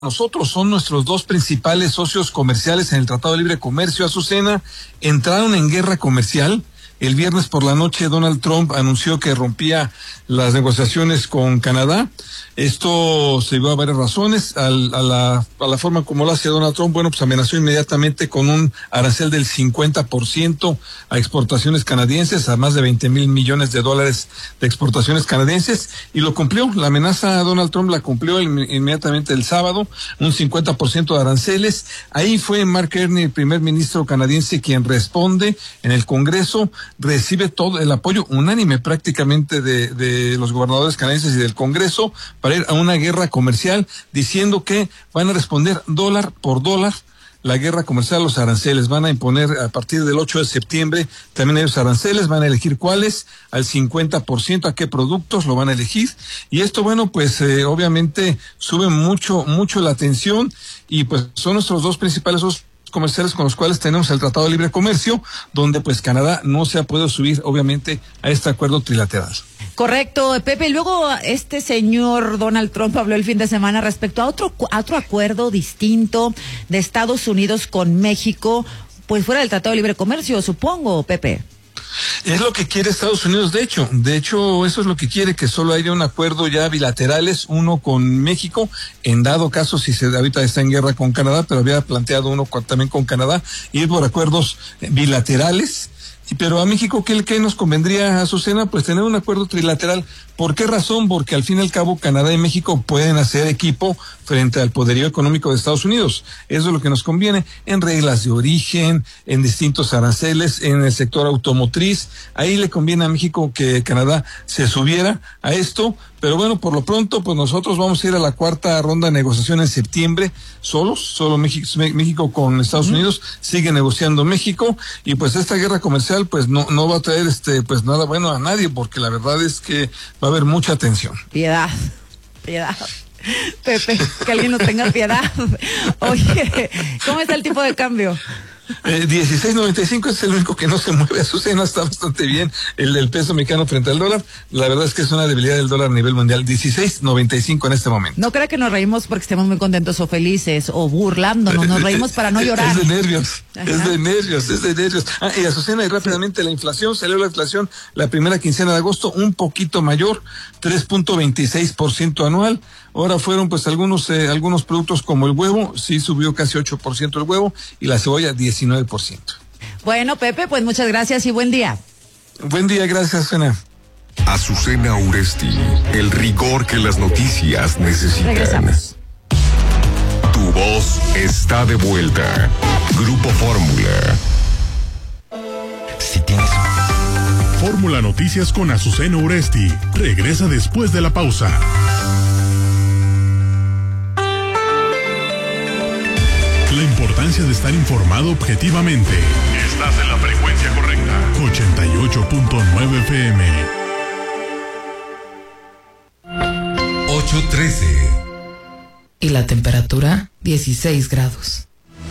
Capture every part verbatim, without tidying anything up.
nosotros, son nuestros dos principales socios comerciales en el Tratado de Libre Comercio. Azucena, entraron en guerra comercial. El viernes por la noche Donald Trump anunció que rompía las negociaciones con Canadá. Esto se dio a varias razones. Al, a, la, a la forma como lo hace Donald Trump, bueno, pues amenazó inmediatamente con un arancel del cincuenta por ciento a exportaciones canadienses, a más de veinte mil millones de dólares de exportaciones canadienses, y lo cumplió. La amenaza a Donald Trump la cumplió el, inmediatamente el sábado, un cincuenta por ciento de aranceles. Ahí fue Mark Carney, el primer ministro canadiense, quien responde en el Congreso. Recibe todo el apoyo unánime prácticamente de, de los gobernadores canadienses y del Congreso para ir a una guerra comercial, diciendo que van a responder dólar por dólar la guerra comercial, los aranceles. Van a imponer a partir del ocho de septiembre también ellos aranceles, van a elegir cuáles, al cincuenta por ciento, a qué productos lo van a elegir. Y esto, bueno, pues eh, obviamente sube mucho, mucho la tensión, y pues son nuestros dos principales socios comerciales con los cuales tenemos el Tratado de Libre Comercio, donde pues Canadá no se ha podido subir obviamente a este acuerdo trilateral. Correcto, Pepe. Luego este señor Donald Trump habló el fin de semana respecto a otro a otro acuerdo distinto de Estados Unidos con México, pues fuera del Tratado de Libre Comercio, supongo, Pepe. Es lo que quiere Estados Unidos, de hecho, de hecho eso es lo que quiere, que solo haya un acuerdo ya bilaterales, uno con México, en dado caso si se ahorita está en guerra con Canadá, pero había planteado uno con, también con Canadá, ir por acuerdos bilaterales. Pero a México, ¿qué, qué nos convendría, Azucena? Pues tener un acuerdo trilateral. ¿Por qué razón? Porque al fin y al cabo Canadá y México pueden hacer equipo frente al poderío económico de Estados Unidos. Eso es lo que nos conviene, en reglas de origen, en distintos aranceles, en el sector automotriz. Ahí le conviene a México que Canadá se subiera a esto. Pero bueno, por lo pronto, pues nosotros vamos a ir a la cuarta ronda de negociación en septiembre, solos, solo México, México con Estados uh-huh. Unidos, sigue negociando México, y pues esta guerra comercial pues no no va a traer este pues nada bueno a nadie, porque la verdad es que va a haber mucha tensión. Piedad, piedad. Pepe, que alguien nos tenga piedad. Oye, ¿cómo está el tipo de cambio? Eh, dieciséis noventa y cinco es el único que no se mueve. Azucena, está bastante bien el, el peso mexicano frente al dólar. La verdad es que es una debilidad del dólar a nivel mundial. dieciséis noventa y cinco en este momento. No crea que nos reímos porque estemos muy contentos o felices o burlándonos, nos reímos para no llorar. Es de nervios, Ajá. es de nervios, es de nervios. Ah, y Azucena, y rápidamente la inflación, salió la inflación la primera quincena de agosto un poquito mayor, tres punto veintiséis por ciento anual. Ahora fueron pues algunos eh, algunos productos como el huevo, sí subió casi ocho por ciento el huevo, y la cebolla diecinueve por ciento. Bueno, Pepe, pues muchas gracias y buen día. Buen día, gracias, Azucena. Azucena Uresti, el rigor que las noticias necesitan. Regresamos. Tu voz está de vuelta. Grupo Fórmula. Si tienes... Fórmula Noticias con Azucena Uresti regresa después de la pausa. La importancia de estar informado objetivamente. Estás en la frecuencia correcta. ochenta y ocho punto nueve F M. ocho trece. Y la temperatura, dieciséis grados.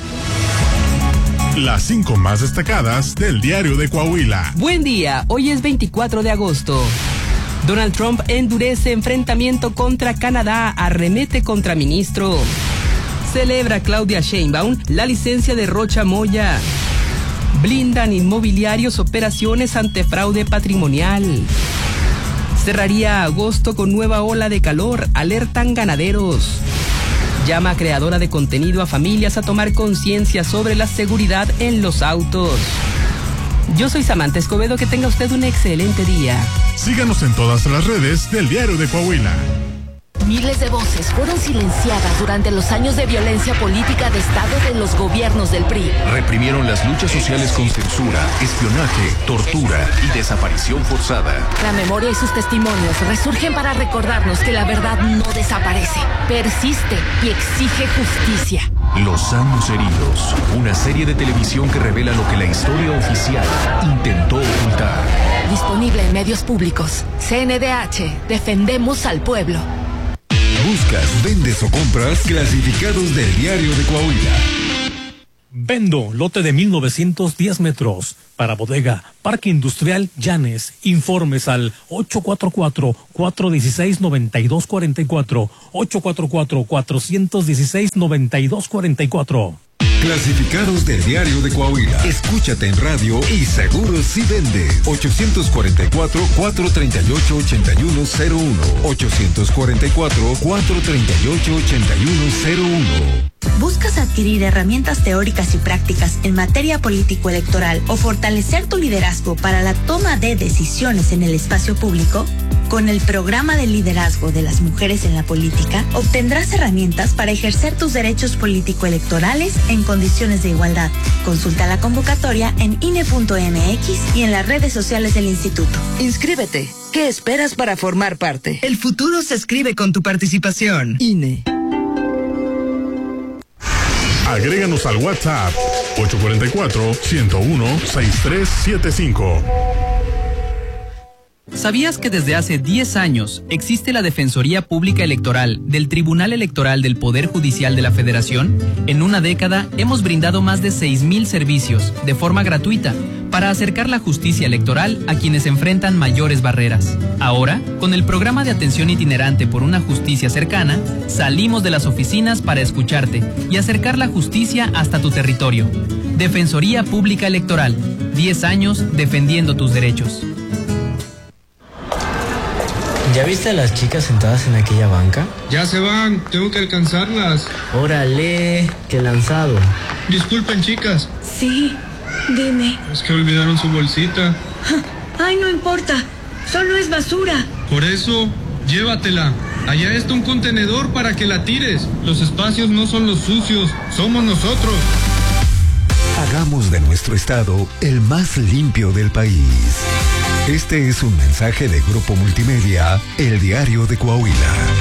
Las cinco más destacadas del diario de Coahuila. Buen día, hoy es veinticuatro de agosto. Donald Trump endurece enfrentamiento contra Canadá, arremete contra ministro. Celebra Claudia Sheinbaum la licencia de Rocha Moya. Blindan inmobiliarios operaciones ante fraude patrimonial. Cerraría agosto con nueva ola de calor, alertan ganaderos. Llama creadora de contenido a familias a tomar conciencia sobre la seguridad en los autos. Yo soy Samantha Escobedo, que tenga usted un excelente día. Síganos en todas las redes del diario de Coahuila. Miles de voces fueron silenciadas durante los años de violencia política de Estado de los gobiernos del P R I. Reprimieron las luchas sociales con censura, espionaje, tortura y desaparición forzada. La memoria y sus testimonios resurgen para recordarnos que la verdad no desaparece, persiste y exige justicia. Los años heridos, una serie de televisión que revela lo que la historia oficial intentó ocultar. Disponible en medios públicos. C N D H, defendemos al pueblo. Buscas, vendes o compras clasificados del diario de Coahuila. Vendo lote de mil novecientos diez metros para bodega Parque Industrial Llanes. Informes al ocho cuatro cuatro, cuatro uno seis, nueve dos cuatro cuatro, ocho cuatro cuatro, cuatro uno seis, nueve dos cuatro cuatro. Clasificados del Diario de Coahuila. Escúchate en radio y seguro si vende. ocho cuatro cuatro, cuatro tres ocho, ocho uno cero uno. ocho cuatro cuatro, cuatro tres ocho, ocho uno cero uno. ¿Buscas adquirir herramientas teóricas y prácticas en materia político-electoral o fortalecer tu liderazgo para la toma de decisiones en el espacio público? Con el programa de liderazgo de las mujeres en la política, obtendrás herramientas para ejercer tus derechos político-electorales en condiciones de igualdad. Consulta la convocatoria en I N E punto M X y en las redes sociales del instituto. Inscríbete. ¿Qué esperas para formar parte? El futuro se escribe con tu participación. I N E. Agréganos al WhatsApp ocho cuatro cuatro, uno cero uno, seis tres siete cinco. ¿Sabías que desde hace diez años existe la Defensoría Pública Electoral del Tribunal Electoral del Poder Judicial de la Federación? En una década hemos brindado más de seis mil servicios de forma gratuita para acercar la justicia electoral a quienes enfrentan mayores barreras. Ahora, con el programa de atención itinerante por una justicia cercana, salimos de las oficinas para escucharte y acercar la justicia hasta tu territorio. Defensoría Pública Electoral, diez años defendiendo tus derechos. ¿Ya viste a las chicas sentadas en aquella banca? Ya se van, tengo que alcanzarlas. Órale, qué lanzado. Disculpen, chicas. Sí, dime. Es que olvidaron su bolsita. Ay, no importa, solo es basura. Por eso, llévatela. Allá está un contenedor para que la tires. Los espacios no son los sucios, somos nosotros. Hagamos de nuestro estado el más limpio del país. Este es un mensaje de Grupo Multimedia, El Diario de Coahuila.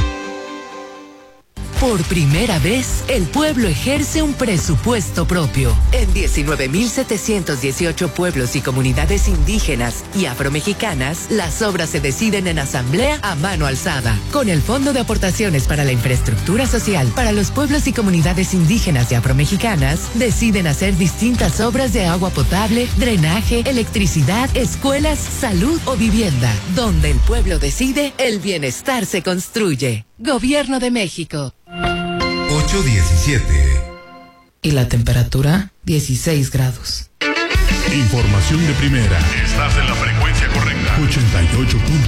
Por primera vez, el pueblo ejerce un presupuesto propio. En diecinueve mil setecientos dieciocho pueblos y comunidades indígenas y afromexicanas, las obras se deciden en asamblea a mano alzada. Con el Fondo de Aportaciones para la Infraestructura Social para los pueblos y comunidades indígenas y afromexicanas, deciden hacer distintas obras de agua potable, drenaje, electricidad, escuelas, salud o vivienda. Donde el pueblo decide, el bienestar se construye. Gobierno de México. ocho diecisiete. Y la temperatura, dieciséis grados. Información de primera. Estás en la frecuencia correcta. ochenta y ocho punto